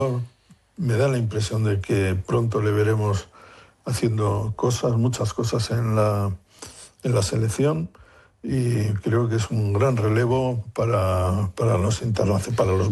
Me da la impresión de que pronto le veremos haciendo muchas cosas en la selección, y creo que es un gran relevo para los